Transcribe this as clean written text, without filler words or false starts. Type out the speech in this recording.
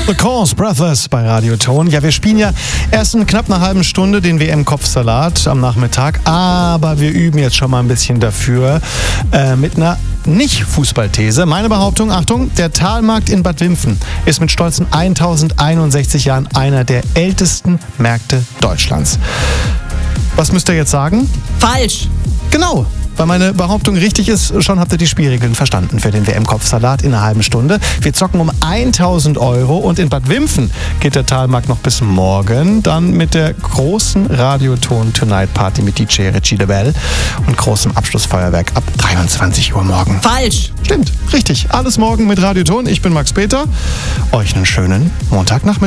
The Cause Brothers bei Radio Ton. Ja, wir spielen ja erst in knapp einer halben Stunde den WM-Kopfsalat am Nachmittag, aber wir üben jetzt schon mal ein bisschen dafür mit einer Nicht-Fußballthese. Meine Behauptung, Achtung, der Thalmarkt in Bad Wimpfen ist mit stolzen 1061 Jahren einer der ältesten Märkte Deutschlands. Was müsst ihr jetzt sagen? Falsch! Genau! Weil meine Behauptung richtig ist, schon habt ihr die Spielregeln verstanden für den WM-Kopfsalat in einer halben Stunde. Wir zocken um 1.000 € und in Bad Wimpfen geht der Thalmarkt noch bis morgen. Dann mit der großen Radioton Tonight Party mit DJ Richie LaBelle und großem Abschlussfeuerwerk ab 23 Uhr morgen. Falsch! Stimmt, richtig. Alles morgen mit Radioton. Ich bin Max Peter. Euch einen schönen Montagnachmittag.